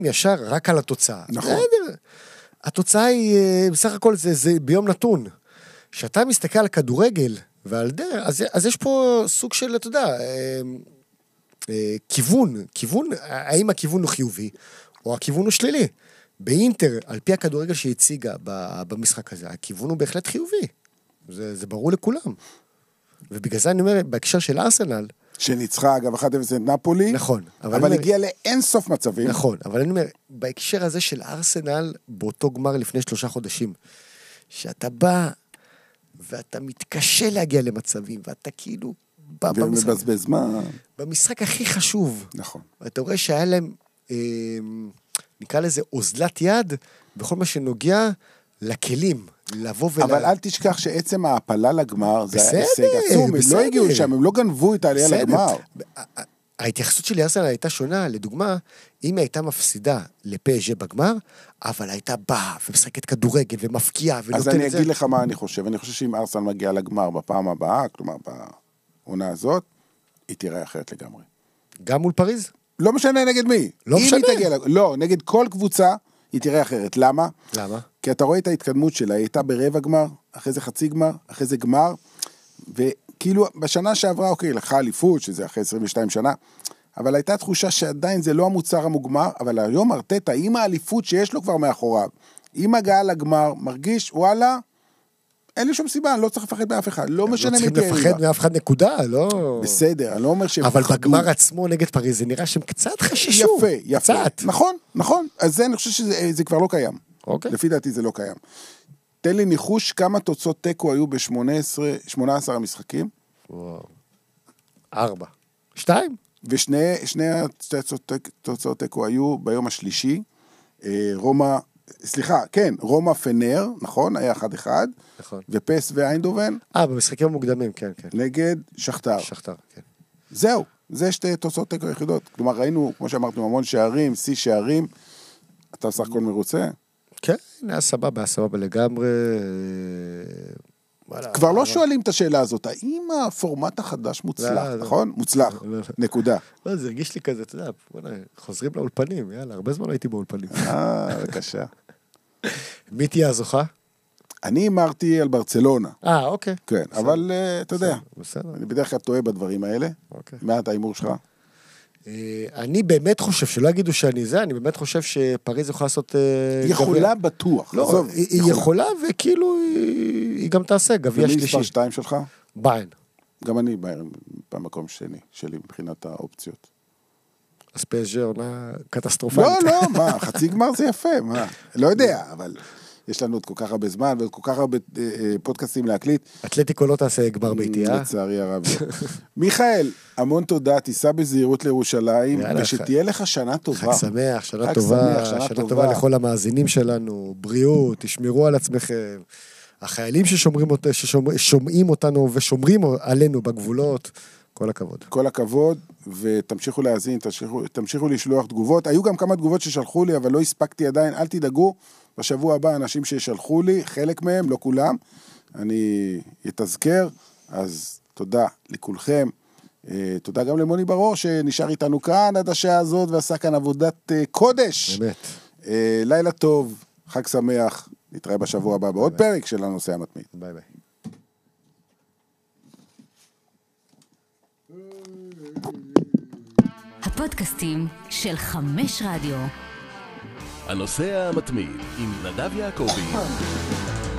ישר רק על התוצאה. נכון. התוצאה היא, בסך הכל זה ביום נתון. שאתה מסתכל על כדורגל ועל דרך, אז יש פה סוג של, אתה יודע, כיוון, האם הכיוון הוא חיובי, או הכיוון הוא שלילי. באינטר, על פי הכדורגל שהציגה במשחק הזה, הכיוון הוא בהחלט חיובי. זה ברור לכולם. ובגלל זה אני אומר, בהקשר של ארסנל, שניצחה, אגב, 1-0 את נפולי. נכון. אבל הגיע לאין סוף מצבים. נכון, אבל אני אומר, בהקשר הזה של ארסנל, באותו גמר לפני 3 חודשים, שאתה בא, ואתה מתקשה להגיע למצבים, ואתה כאילו בא ומבזבז זמן. במשחק הכי חשוב. נכון. אתה רואה שהיה להם, נקרא לזה אוזלת יד, בכל מה שנוגע לכלים, לבוא אבל אל תשכח שעצם ההפלה לגמר, זה היה הישג עצום, הם בסדר. לא הגיעו לשם, הם לא גנבו את העלייה לגמר. ההתייחסות שלי ארסנל הייתה שונה, לדוגמה, אם היא הייתה מפסידה לפז'ה בגמר, אבל הייתה באה ומשחקת כדורגל ומפקיעה ונותנת את זה. אז אני אגיד לך מה אני חושב. אני חושב שאם ארסנל מגיעה לגמר בפעם הבאה, כלומר בעונה הזאת, היא תראה אחרת לגמרי. גם מול פריז? לא משנה נגד מי. לא משנה. לא, נגד כל קבוצה היא תראה אחרת. למה? למה? כי אתה רואה את ההתקדמות שלה, היא הייתה ברבע גמר, אחרי זה חצי גמר, אחרי זה גמר, וכאילו בשנה שעברה, אוקיי, לקחה אליפות, שזה אחרי 22 שנה, אבל הייתה תחושה שעדיין זה לא המוצר המוגמר, אבל היום ארטטה, עם האליפות שיש לו כבר מאחוריו, עם הגעה לגמר, מרגיש, וואלה, אין לי שום סיבה, אני לא צריך לפחד מאף אחד, לא משנה מי תהיה. לא צריכים לפחד מאף אחד נקודה, לא... בסדר, אני לא אומר שהם אבל בגמר עצמו נגד פריז, זה נראה שהם קצת חששו. יפה. קצת. נכון. אז זה, אני חושב שזה כבר לא קיים. אוקיי. לפי דעתי זה לא קיים. תן לי ניחוש כמה תוצאות טקו היו ב-18 המשחקים. וואו. 4. 2. ושני תוצאות טקו היו ביום השלישי. רומא פנר, נכון? היה 1-1. נכון. ופס ואיינדובן. במשחקים המוקדמים, כן. נגד שכתר. כן. זהו, זה 2 תוצאות טקו יחידות. כלומר, ראינו, כמו שאמרנו, המון שערים, שיא שערים. אתה בסך הכל מרוצה? כן, היה סבבה לגמרי. כבר לא שואלים את השאלה הזאת, האם הפורמט החדש מוצלח, נכון? מוצלח, נקודה. לא, זה הרגיש לי כזה, אתה יודע, חוזרים לאולפנים, יאללה, הרבה זמן הייתי באולפנים. בבקשה. מי תהיה הזוכה? אני אמרתי על ברצלונה. אוקיי. כן, אבל אתה יודע, בסדר. אני בדרך כלל טועה בדברים האלה. מעט האימור שלך. אני באמת חושב, שלא יגידו שאני זה, אני באמת חושב שפריז יכולה לעשות... יכולה בטוח. לא, היא יכולה וכאילו היא גם תעשה גביע שלישי. ומי מספר 2 שלך? ביין. גם אני במקום שלי מבחינת האופציות. אז פז'ה עונה קטסטרופלית. לא, מה, חצי גמר זה יפה, מה? לא יודע, אבל יש לנו עוד כל כך הרבה זמן, ועוד כל כך הרבה פודקאסטים להקליט. אתלטיקו לא תעשה גמר ביתי, לצערי הרב. מיכאל, המון תודה, תיסע בזהירות לירושלים, ושתהיה לך שנה טובה. חג שמח, שנה טובה לכל המאזינים שלנו, בריאות, תשמרו על עצמכם. החיילים ששומעים אותנו ושומרים עלינו בגבולות, כל הכבוד. כל הכבוד, ותמשיכו להאזין, תמשיכו לשלוח תגובות. היו גם כמה תגובות ששלחו לי, אבל לא הספקתי עדיין, אל תדאגו. בשבוע הבא אנשים ששלחו לי, חלק מהם, לא כולם, אני אתזכר, אז תודה לכולכם. תודה גם למוני ברור שנשאר איתנו כאן עד השעה הזאת ועשה כאן עבודת קודש. באמת. לילה טוב, חג שמח, נתראה בשבוע הבא בעוד פרק של הנושא המתמיד. ביי ביי. הפודקאסטים של 5 רדיו. הנושא המתמיד עם נדב יעקבי.